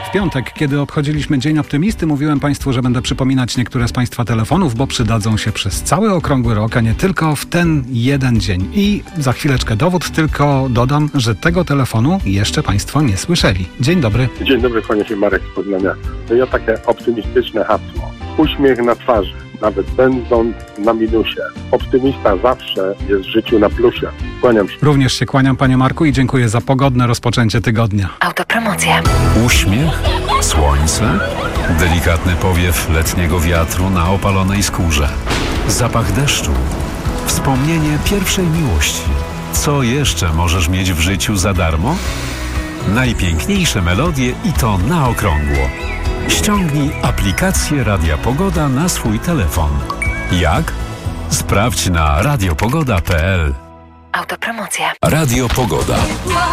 W piątek, kiedy obchodziliśmy Dzień Optymisty, mówiłem Państwu, że będę przypominać niektóre z Państwa telefonów, bo przydadzą się przez cały okrągły rok, a nie tylko w ten jeden dzień. I za chwileczkę dowód, tylko dodam, że tego telefonu jeszcze Państwo nie słyszeli. Dzień dobry. Dzień dobry, kłania się Marek z Poznania. To ja takie optymistyczne hasło. Uśmiech na twarzy, nawet będąc na minusie. Optymista zawsze jest w życiu na plusie. Kłaniam się. Również się kłaniam, Panie Marku, i dziękuję za pogodne rozpoczęcie tygodnia. Autopromocja. Uśmiech, słońce, delikatny powiew letniego wiatru na opalonej skórze, zapach deszczu, wspomnienie pierwszej miłości. Co jeszcze możesz mieć w życiu za darmo? Najpiękniejsze melodie i to na okrągło. Ściągnij aplikację Radia Pogoda na swój telefon. Jak? Sprawdź na radiopogoda.pl. Autopromocja. Radio Pogoda.